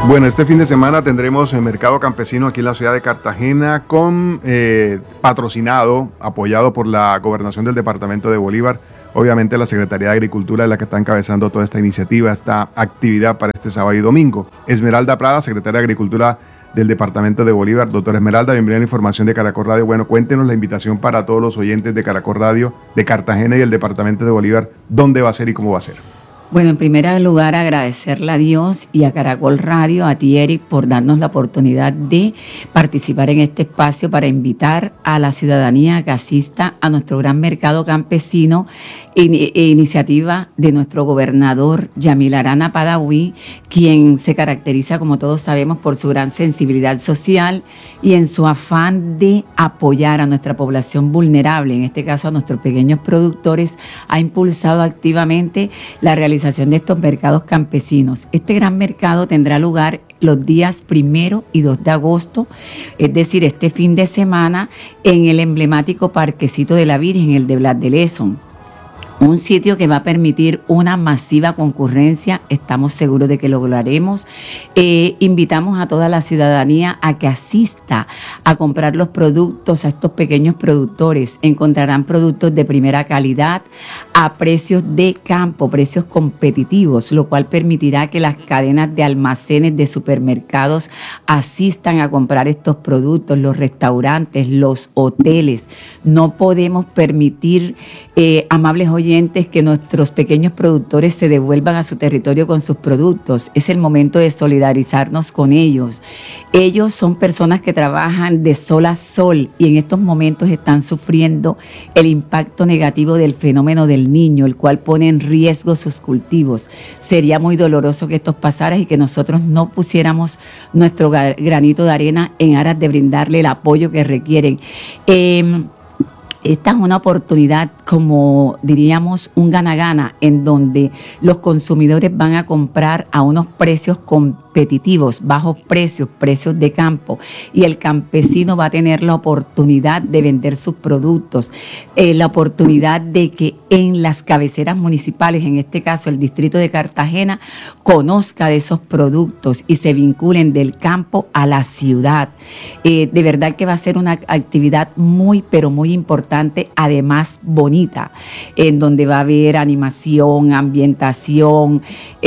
Bueno, este fin de semana tendremos el mercado campesino aquí en la ciudad de Cartagena patrocinado, apoyado por la gobernación del departamento de Bolívar. Obviamente la Secretaría de Agricultura es la que está encabezando toda esta iniciativa, esta actividad para este sábado y domingo. Esmeralda Prada, secretaria de Agricultura del departamento de Bolívar. Doctora Esmeralda, bienvenida a la información de Caracol Radio. Bueno, cuéntenos la invitación para todos los oyentes de Caracol Radio, de Cartagena y el departamento de Bolívar, dónde va a ser y cómo va a ser. Bueno, en primer lugar, agradecerle a Dios y a Caracol Radio, a ti, Eric, por darnos la oportunidad de participar en este espacio para invitar a la ciudadanía a que asista a nuestro gran mercado campesino, iniciativa de nuestro gobernador Yamil Arana Padawi, quien se caracteriza, como todos sabemos, por su gran sensibilidad social y en su afán de apoyar a nuestra población vulnerable, en este caso a nuestros pequeños productores, ha impulsado activamente la realización de estos mercados campesinos. Este gran mercado tendrá lugar los días 1 y 2 de agosto, es decir, este fin de semana, en el emblemático Parquecito de la Virgen, el de Blas de Lezo. Un sitio que va a permitir una masiva concurrencia, estamos seguros de que lo lograremos. Invitamos a toda la ciudadanía a que asista a comprar los productos a estos pequeños productores. Encontrarán productos de primera calidad a precios de campo, precios competitivos, lo cual permitirá que las cadenas de almacenes de supermercados asistan a comprar estos productos, los restaurantes, los hoteles. No podemos permitir, amables oyentes, que nuestros pequeños productores se devuelvan a su territorio con sus productos. Es el momento de solidarizarnos con ellos. Ellos son personas que trabajan de sol a sol y en estos momentos están sufriendo el impacto negativo del fenómeno del Niño, el cual pone en riesgo sus cultivos. Sería muy doloroso que esto pasara y que nosotros no pusiéramos nuestro granito de arena en aras de brindarle el apoyo que requieren. Esta es una oportunidad, como diríamos, un gana-gana, en donde los consumidores van a comprar a unos precios competitivos, bajos precios, precios de campo, y el campesino va a tener la oportunidad de vender sus productos, la oportunidad de que en las cabeceras municipales, en este caso el distrito de Cartagena, conozca de esos productos y se vinculen del campo a la ciudad. De verdad que va a ser una actividad muy, pero muy importante, además bonita, en donde va a haber animación, ambientación,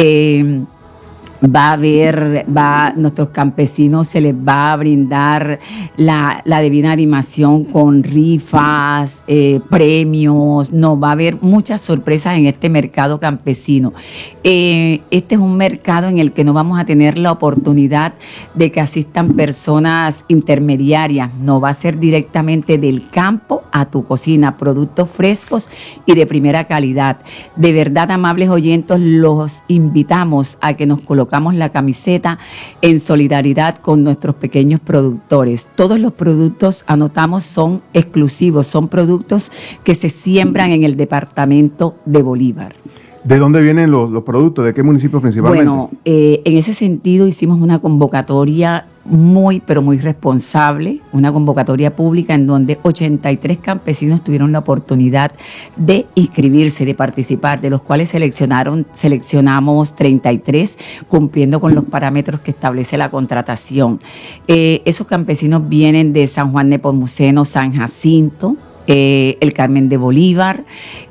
nuestros campesinos se les va a brindar la debida animación con rifas, premios. No, va a haber muchas sorpresas en este mercado campesino. Este es un mercado en el que no vamos a tener la oportunidad de que asistan personas intermediarias. No, va a ser directamente del campo a tu cocina, productos frescos y de primera calidad. De verdad, amables oyentes, los invitamos a que nos colocamos la camiseta en solidaridad con nuestros pequeños productores. Todos los productos, anotamos, son exclusivos, son productos que se siembran en el departamento de Bolívar. ¿De dónde vienen los productos? ¿De qué municipios principalmente? Bueno, en ese sentido hicimos una convocatoria muy, pero muy responsable, una convocatoria pública en donde 83 campesinos tuvieron la oportunidad de inscribirse, de participar, de los cuales seleccionamos 33, cumpliendo con los parámetros que establece la contratación. Esos campesinos vienen de San Juan Nepomuceno, San Jacinto, el Carmen de Bolívar,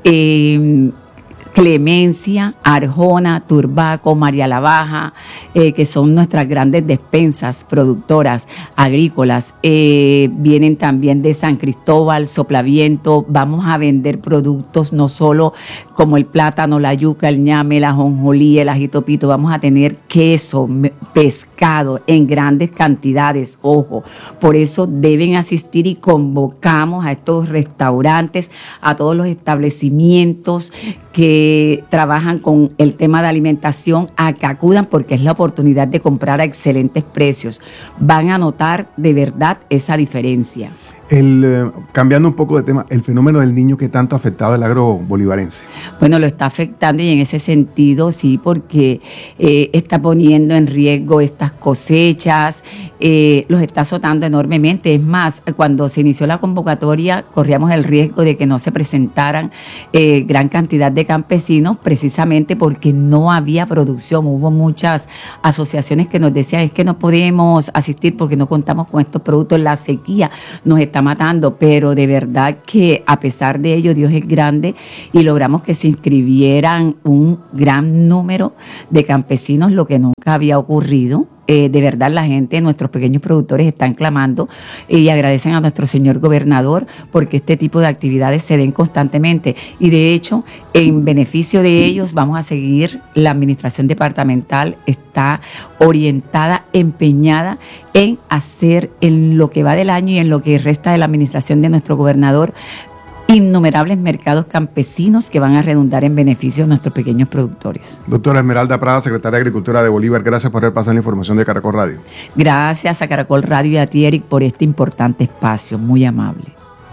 Clemencia, Arjona, Turbaco, María la Baja, que son nuestras grandes despensas productoras agrícolas. Vienen también de San Cristóbal, Soplaviento. Vamos a vender productos no solo como el plátano, la yuca, el ñame, la ajonjolí, el ajito pito. Vamos a tener queso, pescado en grandes cantidades, ojo. Por eso deben asistir y convocamos a estos restaurantes, a todos los establecimientos que trabajan con el tema de alimentación, a que acudan, porque es la oportunidad de comprar a excelentes precios. Van a notar de verdad esa diferencia. Cambiando un poco de tema, el fenómeno del niño que tanto ha afectado al agro bolivarense. Bueno, lo está afectando y en ese sentido sí, porque está poniendo en riesgo estas cosechas, los está azotando enormemente. Es más, cuando se inició la convocatoria corríamos el riesgo de que no se presentaran gran cantidad de campesinos precisamente porque no había producción. Hubo muchas asociaciones que nos decían es que no podemos asistir porque no contamos con estos productos, la sequía nos está matando, pero de verdad que a pesar de ello Dios es grande y logramos que se inscribieran un gran número de campesinos, lo que nunca había ocurrido. De verdad la gente, nuestros pequeños productores están clamando y agradecen a nuestro señor gobernador porque este tipo de actividades se den constantemente y de hecho en beneficio de ellos vamos a seguir. La administración departamental está orientada, empeñada en hacer en lo que va del año y en lo que resta de la administración de nuestro gobernador innumerables mercados campesinos que van a redundar en beneficio de nuestros pequeños productores. Doctora Esmeralda Prada, secretaria de Agricultura de Bolívar, gracias por haber pasado la información de Caracol Radio. Gracias a Caracol Radio y a ti, Eric, por este importante espacio, muy amable.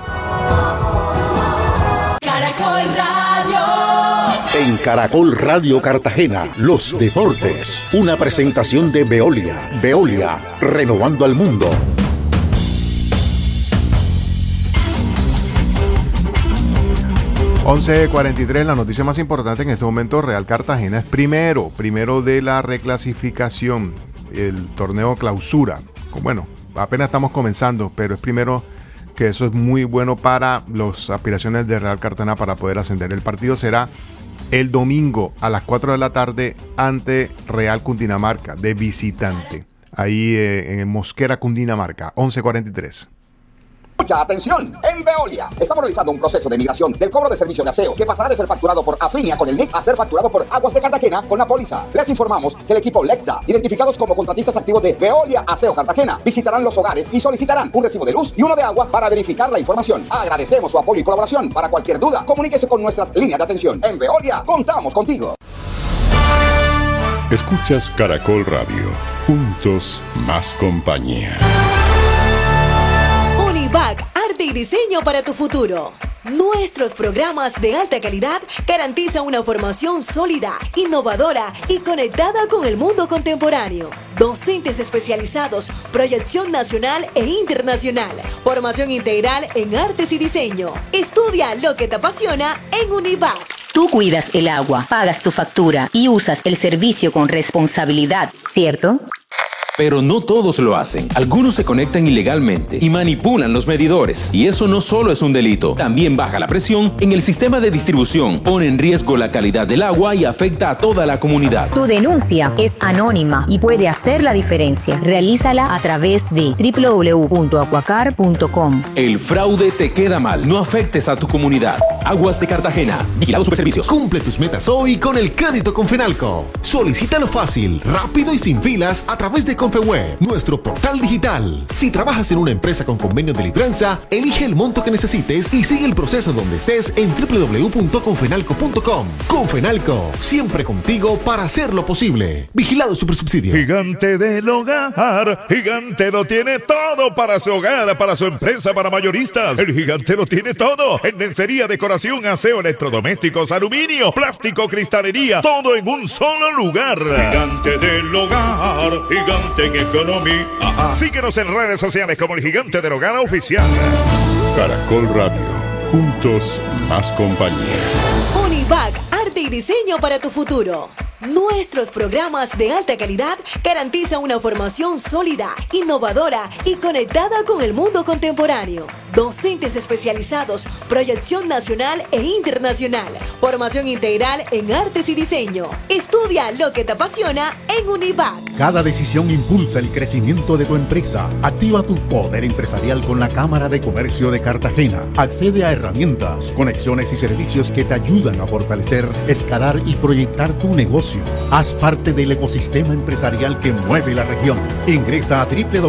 Caracol Radio. En Caracol Radio Cartagena, los deportes, una presentación de Veolia. Veolia, renovando al mundo. 11:43, la noticia más importante en este momento, Real Cartagena es primero de la reclasificación, el torneo clausura. Bueno, apenas estamos comenzando, pero es primero, que eso es muy bueno para las aspiraciones de Real Cartagena para poder ascender. El partido será el domingo a las 4 de la tarde ante Real Cundinamarca, de visitante, ahí en Mosquera, Cundinamarca, 11:43. Mucha atención, en Veolia estamos realizando un proceso de migración del cobro de servicio de aseo que pasará de ser facturado por Afinia con el NIC a ser facturado por Aguas de Cartagena con la póliza. Les informamos que el equipo Lecta, identificados como contratistas activos de Veolia Aseo Cartagena, visitarán los hogares y solicitarán un recibo de luz y uno de agua para verificar la información. Agradecemos su apoyo y colaboración. Para cualquier duda, comuníquese con nuestras líneas de atención. En Veolia, contamos contigo. Escuchas Caracol Radio. Juntos, más compañía. Univac, arte y diseño para tu futuro. Nuestros programas de alta calidad garantizan una formación sólida, innovadora y conectada con el mundo contemporáneo. Docentes especializados, proyección nacional e internacional, formación integral en artes y diseño. Estudia lo que te apasiona en Univac. Tú cuidas el agua, pagas tu factura y usas el servicio con responsabilidad, ¿cierto? Pero no todos lo hacen. Algunos se conectan ilegalmente y manipulan los medidores. Y eso no solo es un delito, también baja la presión en el sistema de distribución, pone en riesgo la calidad del agua y afecta a toda la comunidad. Tu denuncia es anónima y puede hacer la diferencia. Realízala a través de www.aguacar.com. El fraude te queda mal. No afectes a tu comunidad. Aguas de Cartagena. Vigilado Superservicios. Cumple tus metas hoy con el crédito Confenalco. Solicítalo fácil, rápido y sin filas a través de Confeweb, nuestro portal digital. Si trabajas en una empresa con convenio de libranza, elige el monto que necesites y sigue el proceso donde estés en www.confenalco.com. Confenalco, siempre contigo para hacerlo posible. Vigilado Supersubsidio. Gigante del Hogar. Gigante lo tiene todo para su hogar, para su empresa, para mayoristas. El Gigante lo tiene todo. En lencería, decoración, aseo, electrodomésticos, aluminio, plástico, cristalería. Todo en un solo lugar. Gigante del Hogar. Gigante en economía. Síguenos en redes sociales como el Gigante del Hogar Oficial. Caracol Radio. Juntos, más compañía. Univac, arte y diseño para tu futuro. Nuestros programas de alta calidad garantizan una formación sólida, innovadora y conectada con el mundo contemporáneo. Docentes especializados, proyección nacional e internacional, formación integral en artes y diseño. Estudia lo que te apasiona en Univac. Cada decisión impulsa el crecimiento de tu empresa. Activa tu poder empresarial con la Cámara de Comercio de Cartagena. Accede a herramientas, conexiones y servicios que te ayudan a fortalecer, escalar y proyectar tu negocio negocio. Haz parte del ecosistema empresarial que mueve la región. Ingresa a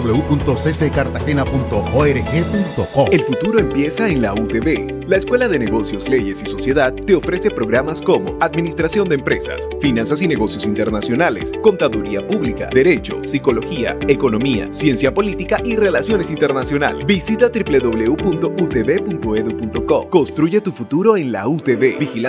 www.cccartagena.org.co. El futuro empieza en la UTB. La Escuela de Negocios, Leyes y Sociedad te ofrece programas como Administración de Empresas, Finanzas y Negocios Internacionales, Contaduría Pública, Derecho, Psicología, Economía, Ciencia Política y Relaciones Internacionales. Visita www.utb.edu.co. Construye tu futuro en la UTB. Vigilado